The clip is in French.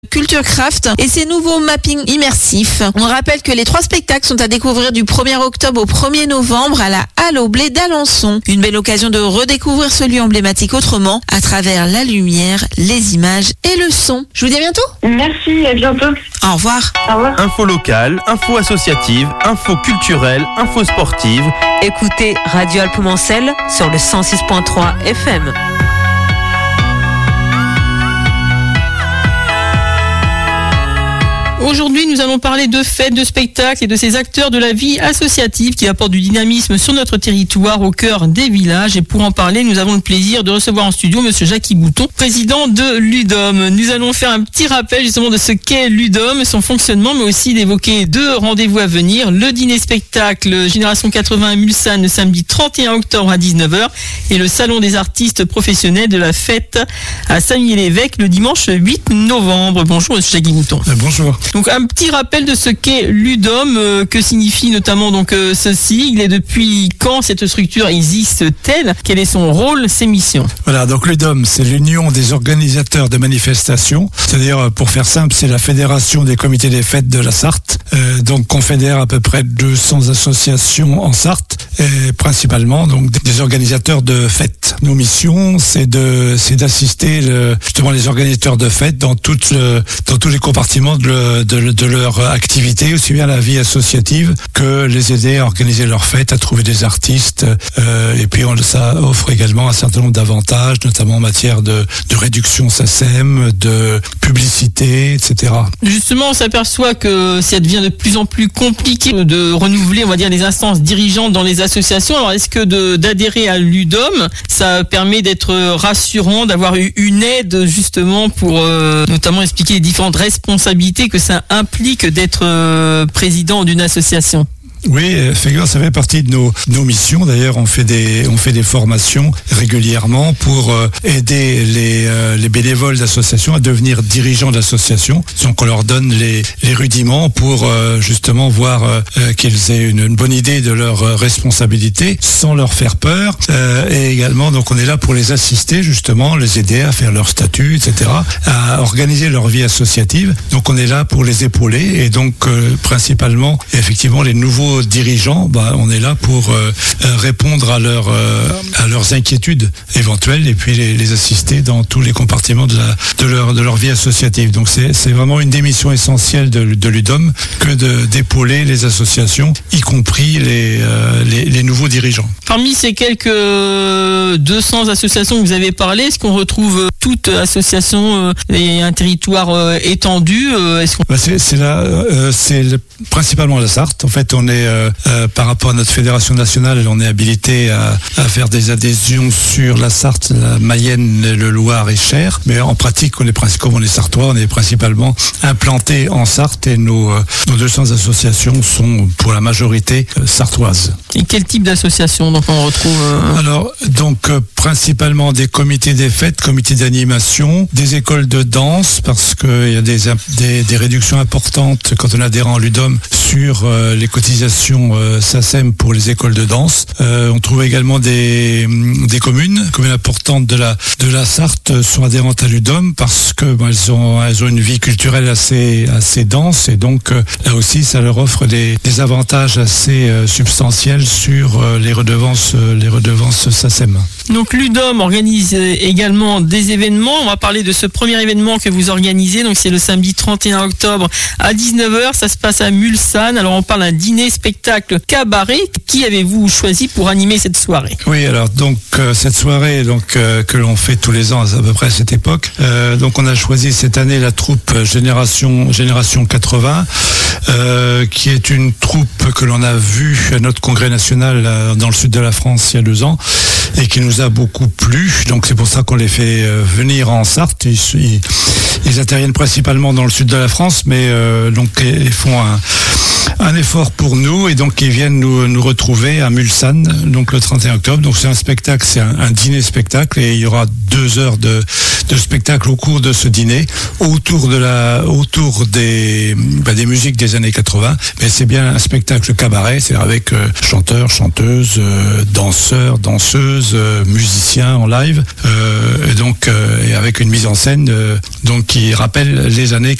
Culture Craft et ses nouveaux mappings immersifs. On rappelle que les 3 spectacles sont à découvrir du 1er octobre au 1er novembre à la Halle au Blé d'Alençon. Une belle occasion de redécouvrir ce lieu emblématique autrement à travers la lumière, les images et le son. Je vous dis à bientôt. Merci, à bientôt. Au revoir. Au revoir. Info locale, info associative, info culturelle, info sportive. Écoutez Radio Alpes-Mancel sur le 106.3 FM. Aujourd'hui, nous allons parler de fêtes, de spectacles et de ces acteurs de la vie associative qui apportent du dynamisme sur notre territoire au cœur des villages. Et pour en parler, nous avons le plaisir de recevoir en studio Monsieur Jackie Bouton, président de l'UDOM. Nous allons faire un petit rappel justement de ce qu'est l'UDOM, son fonctionnement, mais aussi d'évoquer 2 rendez-vous à venir. Le dîner-spectacle Génération 80 à Mulsanne le samedi 31 octobre à 19h et le Salon des artistes professionnels de la fête à Saint-Mihiel-l'Évêque le dimanche 8 novembre. Bonjour Monsieur Jackie Bouton. Bonjour. Donc un petit rappel de ce qu'est l'UDOM, que signifie notamment donc ce sigle et depuis quand cette structure existe-t-elle, quel est son rôle, ses missions. Voilà, donc l'UDOM, c'est l'Union des organisateurs de manifestations, c'est-à-dire pour faire simple, c'est la fédération des comités des fêtes de la Sarthe, donc confédère à peu près 200 associations en Sarthe, et principalement donc des organisateurs de fêtes. Nos missions, c'est d'assister justement les organisateurs de fêtes dans tous les compartiments de leur activité, aussi bien la vie associative que les aider à organiser leurs fêtes, à trouver des artistes. Et puis ça offre également un certain nombre d'avantages, notamment en matière de réduction SACEM, de publicité, etc. Justement, on s'aperçoit que ça devient de plus en plus compliqué de renouveler, on va dire, les instances dirigeantes dans les associations. Alors, est-ce que d'adhérer à l'UDOM, ça permet d'être rassurant, d'avoir eu une aide justement pour notamment expliquer les différentes responsabilités que ça implique d'être président d'une association? Oui, effectivement, ça fait partie de nos missions. D'ailleurs, on fait des formations régulièrement pour aider les bénévoles d'associations à devenir dirigeants d'associations. Donc, on leur donne les rudiments pour justement voir qu'ils aient une bonne idée de leurs responsabilités sans leur faire peur. Et également, donc, on est là pour les assister justement, les aider à faire leur statut, etc., à organiser leur vie associative. Donc, on est là pour les épauler et donc principalement, effectivement, les nouveaux dirigeants, on est là pour répondre à leurs inquiétudes éventuelles et puis les assister dans tous les compartiments de leur vie associative. Donc c'est vraiment une des missions essentielles de l'UDOM que d'épauler les associations, y compris les nouveaux dirigeants. Parmi ces quelques 200 associations que vous avez parlé, est-ce qu'on retrouve toute association et un territoire étendu? C'est principalement la Sarthe. En fait, on est par rapport à notre fédération nationale, on est habilité à faire des adhésions sur la Sarthe, la Mayenne, le Loir et Cher. Mais en pratique, comme on est sartois, on est principalement implanté en Sarthe et nos 200 associations sont pour la majorité sartoises. Et quel type d'association donc on retrouve Alors, principalement des comités des fêtes, comités d'animation, des écoles de danse, parce qu'il y a des réductions importantes quand on adhère à l'UDOM sur les cotisations SACEM pour les écoles de danse. On trouve également des communes importantes de la Sarthe sont adhérentes à l'UDOM parce que elles ont une vie culturelle assez dense et donc là aussi ça leur offre des avantages assez substantiels sur les redevances SACEM. Donc l'UDOM organise également des événements. On va parler de ce premier événement que vous organisez. Donc c'est le samedi 31 octobre à 19h. Ça se passe à Mulsanne. Alors on parle d'un dîner, spectacle, cabaret. Qui avez-vous choisi pour animer cette soirée? Oui, alors donc cette soirée que l'on fait tous les ans à peu près à cette époque. Donc on a choisi cette année la troupe Génération 80, qui est une troupe que l'on a vue à notre congrès national dans le sud de la France il y a 2 ans et qui nous a beaucoup plu. Donc c'est pour ça qu'on les fait venir en Sarthe. Ils interviennent principalement dans le sud de la France, mais donc ils font un effort pour nous et donc ils viennent nous retrouver à Mulsanne donc le 31 octobre. Donc c'est un spectacle, c'est un dîner spectacle et il y aura 2 heures de de spectacle au cours de ce dîner autour des musiques des années 80. Mais c'est bien un spectacle cabaret, c'est-à-dire avec chanteurs, chanteuses, danseurs, danseuses, musiciens en live, et avec une mise en scène qui rappelle les années